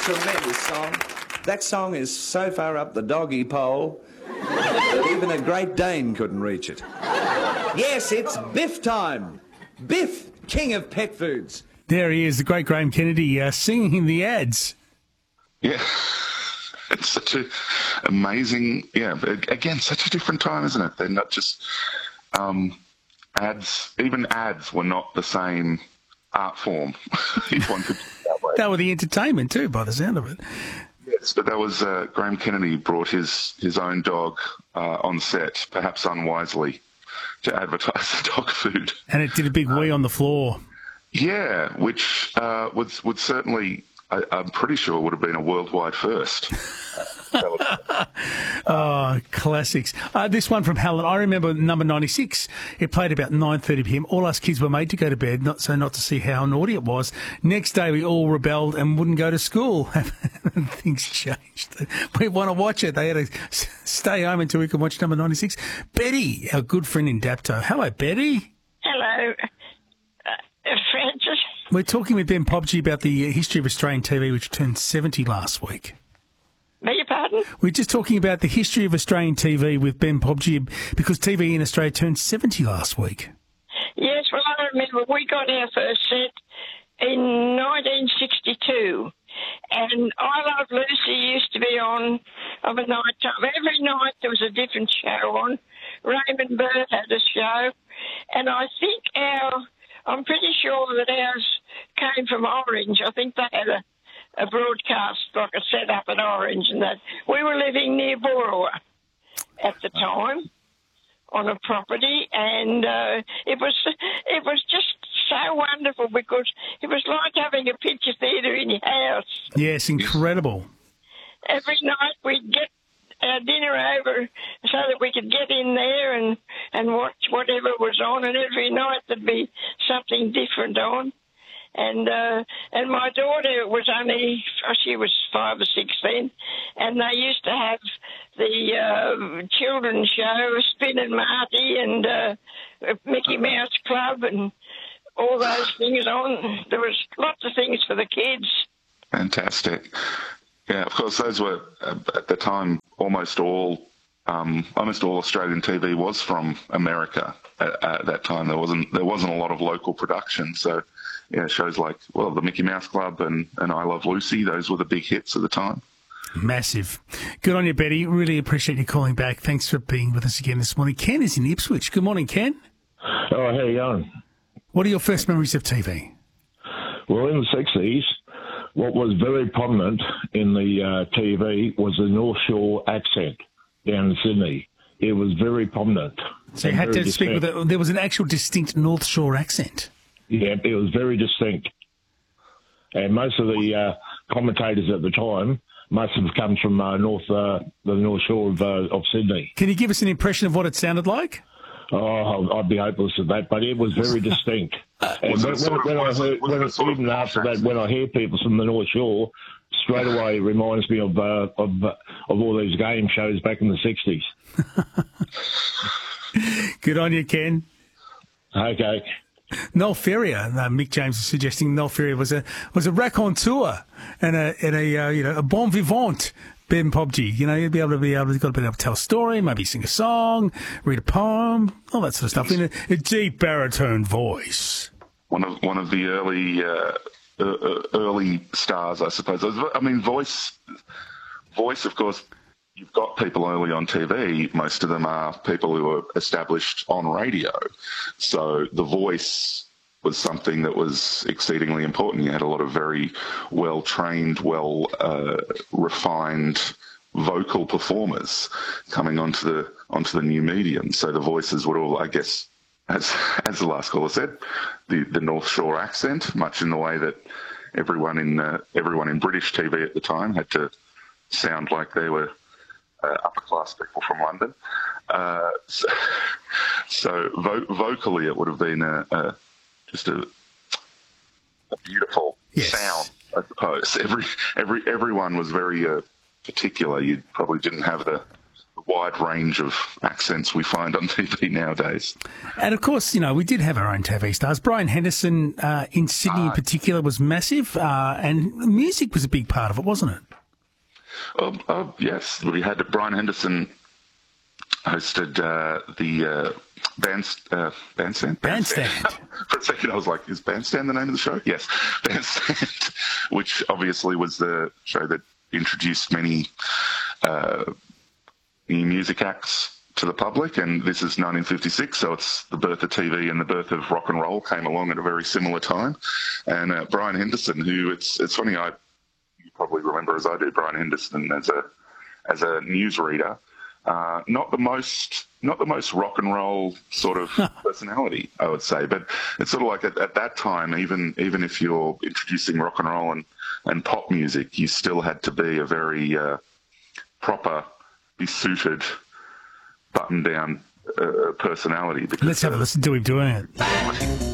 tremendous song. That song is so far up the doggy pole that even a Great Dane couldn't reach it. Yes, it's Biff time. Biff, king of pet foods. There he is, the great Graham Kennedy, singing in the ads. Yeah, it's such an amazing, again, such a different time, isn't it? They're not just ads, even ads were not the same art form, if one could put it that way. They were the entertainment too, by the sound of it. Yes, but that was Graham Kennedy brought his own dog on set, perhaps unwisely, to advertise the dog food. And it did a big wee on the floor. Yeah, which would certainly, I'm pretty sure, would have been a worldwide first. Oh, classics. This one from Helen. I remember number 96. It played about 9:30 p.m. All us kids were made to go to bed, not to see how naughty it was. Next day, we all rebelled and wouldn't go to school. Things changed. We want to watch it. They had to stay home until we could watch number 96. Betty, our good friend in Dapto. Hello, Betty. Hello, Francis. We're talking with Ben Pobji about the history of Australian TV, which turned 70 last week. Beg your pardon? We're just talking about the history of Australian TV with Ben Pobji because TV in Australia turned 70 last week. Yes, well, I remember we got our first set in 1962, and I Love Lucy used to be on of a night time. Every night there was a different show on. Raymond Burr had a show, and I think I'm pretty sure that ours came from Orange. I think they had a broadcast, like a set-up at Orange, and that. We were living near Boorowa at the time on a property, and it was just so wonderful because it was like having a picture theatre in your house. Yes, incredible. Every night we'd get our dinner over so that we could get in there and watch whatever was on, and every night there'd be something different on. And my daughter was she was 5 or 6 then, and they used to have the children's show, Spin and Marty and Mickey Mouse Club and all those things on. There was lots of things for the kids. Fantastic. Yeah, of course, those were, at the time, almost all Australian TV was from America at that time. There wasn't a lot of local production, so yeah, shows like, well, the Mickey Mouse Club and I Love Lucy, those were the big hits at the time. Massive. Good on you, Betty. Really appreciate you calling back. Thanks for being with us again this morning. Ken is in Ipswich. Good morning, Ken. Oh, how are you going? What are your first memories of TV? Well, in the 60s, what was very prominent in the TV was the North Shore accent down in Sydney. It was very prominent. So you had to speak with there was an actual distinct North Shore accent. Yeah, it was very distinct. And most of the commentators at the time must have come from the North Shore of Sydney. Can you give us an impression of what it sounded like? Oh, I'd be hopeless at that, but it was very distinct. And even after that, when I hear people from the North Shore, straight away it reminds me of all these game shows back in the 60s. Good on you, Ken. Okay. Noel Ferrier, Mick James is suggesting Noel Ferrier was a raconteur and a bon vivant. Ben Pobji, you'd got to be able to tell a story, maybe sing a song, read a poem, all that sort of stuff in a deep baritone voice. One of the early stars, I suppose. I mean, voice. Of course, you've got people early on TV. Most of them are people who are established on radio. So the voice was something that was exceedingly important. You had a lot of very well-trained, refined vocal performers coming onto the new medium. So the voices would all, I guess, as the last caller said, the North Shore accent, much in the way that everyone in British TV at the time had to sound like they were upper-class people from London. So vocally it would have been just a beautiful sound, I suppose. Everyone was very particular. You probably didn't have the wide wide range of accents we find on TV nowadays. And of course, we did have our own TV stars. Brian Henderson in Sydney in particular was massive, and music was a big part of it, wasn't it? Yes, we had Brian Henderson hosted the Bandstand. For a second, I was like, "Is Bandstand the name of the show?" Yes, Bandstand, which obviously was the show that introduced many new music acts to the public. And this is 1956, so it's the birth of TV and the birth of rock and roll came along at a very similar time. And Brian Henderson, who it's funny, you probably remember as I do Brian Henderson as a newsreader. Not the most rock and roll sort of personality, I would say, but it's sort of like at that time, even if you're introducing rock and roll and pop music, you still had to be a very proper, be suited, button down personality. Let's have a listen to him doing it.